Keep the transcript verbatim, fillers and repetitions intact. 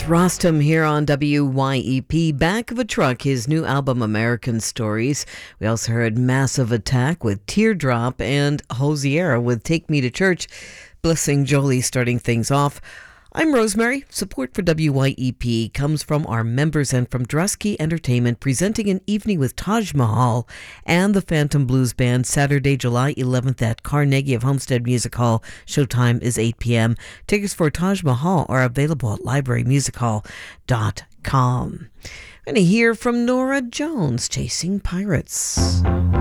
Rostam here on W Y E P. Back of a Truck, his new album American Stories. We also heard Massive Attack with Teardrop and Hosiera with Take Me to Church. Blessing Jolie starting things off. I'm Rosemary. Support for W Y E P comes from our members and from Drusky Entertainment, presenting an evening with Taj Mahal and the Phantom Blues Band Saturday, July eleventh at Carnegie of Homestead Music Hall. Showtime is eight p.m. Tickets for Taj Mahal are available at library music hall dot com. We're going to hear from Nora Jones, Chasing Pirates.